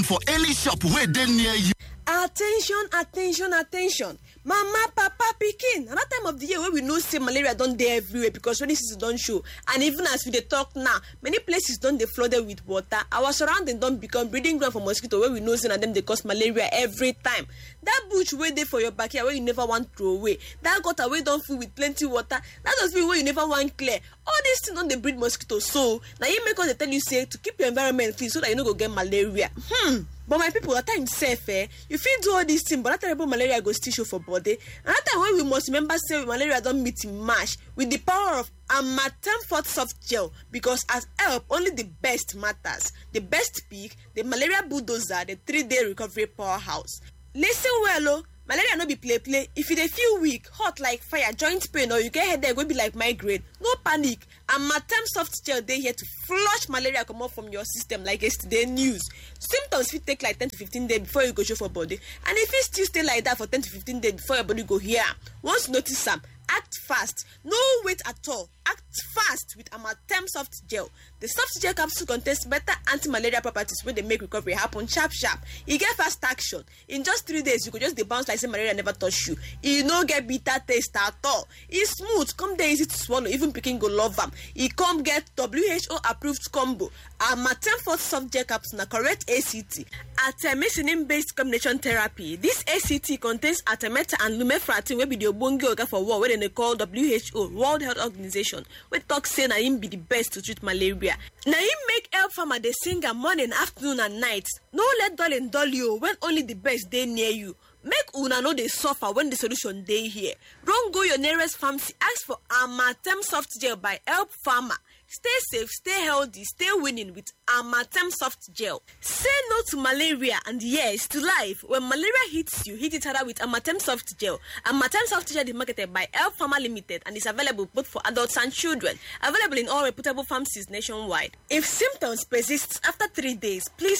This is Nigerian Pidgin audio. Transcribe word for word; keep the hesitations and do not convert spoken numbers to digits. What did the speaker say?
for any shop where they near you. Attention, attention, attention. Mama, papa, pikin. Another time of the year where we know say malaria don't dey everywhere because rainy season don't show. And even as we dey talk now, many places don't dey flooded with water. Our surrounding don't become breeding ground for mosquito where we know say na them they cause malaria every time. That bush way there for your backyard where you never want to throw away. That gutter way don't fill with plenty water. That does mean where you never want clear. All these things don't they breed mosquitoes. So now you make us they tell you say to keep your environment clean so that you don't go get malaria. Hmm. But my people, at times safe, eh? You feel do all these things, but that terrible malaria go still show for body. Another time when we must remember say malaria don't meet in mash with the power of Amatem Forte Soft Gel, because as help only the best matters. The best peak, the malaria bulldozer, the three-day recovery powerhouse. Listen well, oh. Malaria no be play play. If you dey feel weak, hot like fire, joint pain, or you get headache wey be like migraine, no panic. Amatem Soft Gel dey here to flush malaria comot from your system like yesterday news. Symptoms fit take like ten to fifteen days before you go show for body, and if it still stay like that for ten to fifteen days before your body go hear am. Once you notice am, act fast. No wait at all. Act fast with Amatem Soft Gel. The soft gel capsule contains better anti-malaria properties wey dey make recovery happen sharp sharp. E get fast action. In just three days, you go just dey bounce like say malaria never touch you. E no get bitter taste at all. E smooth, come dey easy to swallow. Even pikin go love am. E come get W H O approved combo. Amatem Forte Soft Gel capsule na correct A C T. Artemisinin-based combination therapy. This A C T contains artemether and lumefantrine wey be the ogbonge oga for war wey dem dey call W H O, World Health Organization, wey talk say na im be the best to treat malaria. Na im make help farmer dey sing am morning, afternoon and night. No let darling dull you when only the best dey near you. Make una no dey suffer when the solution dey here. Run go your nearest pharmacy, ask for Amatem Soft Gel by Help Farmer. Stay safe, stay healthy, stay winning with Amatem Soft Gel. Say no to malaria and yes to life. When malaria hits you, hit it harder with Amatem Soft Gel. Amatem Soft Gel is marketed by Help Farmer Limited and is available both for adults and children. Available in all reputable pharmacies nationwide. If symptoms persist after three days, please